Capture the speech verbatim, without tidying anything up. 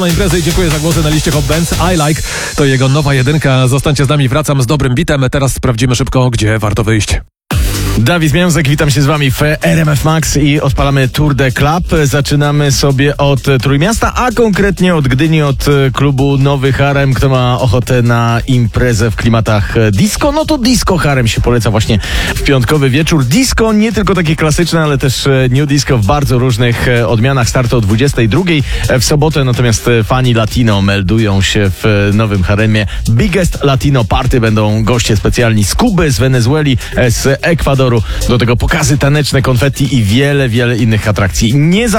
Na imprezę i dziękuję za głosy na liście Hot Bands. I Like to jego nowa jedynka. Zostańcie z nami, wracam z dobrym bitem. Teraz sprawdzimy szybko, gdzie warto wyjść. Dawid Mięzek, witam się z wami w R M F Max i odpalamy Tour de Club. Zaczynamy sobie od Trójmiasta, a konkretnie od Gdyni, od klubu Nowy Harem. Kto ma ochotę na imprezę w klimatach disco, no to Disco Harem się poleca właśnie w piątkowy wieczór. Disco nie tylko takie klasyczne, ale też new disco w bardzo różnych odmianach. Start o dwudziestej drugiej w sobotę, natomiast fani latino meldują się w Nowym Haremie. Biggest Latino Party, będą goście specjalni z Kuby, z Wenezueli, z Ekwadoru. Do tego pokazy taneczne, konfetti i wiele, wiele innych atrakcji. Nie